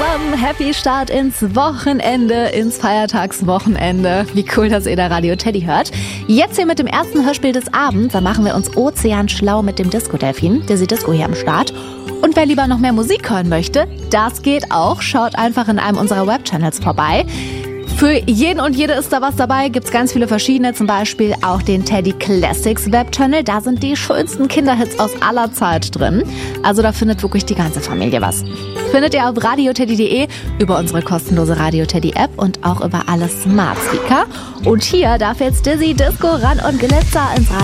zusammen. Happy Start ins Wochenende, ins Feiertagswochenende. Wie cool, dass ihr da Radio Teddy hört. Jetzt hier mit dem ersten Hörspiel des Abends. Da machen wir uns ozeanschlau mit dem Disco-Delfin. Dizzy Disco hier am Start. Und wer lieber noch mehr Musik hören möchte, das geht auch. Schaut einfach in einem unserer Webchannels vorbei. Für jeden und jede ist da was dabei, gibt's ganz viele verschiedene, zum Beispiel auch den Teddy Classics Webchannel. Da sind die schönsten Kinderhits aus aller Zeit drin. Also da findet wirklich die ganze Familie was. Findet ihr auf radioteddy.de, über unsere kostenlose Radio Teddy App und auch über alle Smart Speaker. Und hier darf jetzt Dizzy Disco ran und Glitzer ins Radio.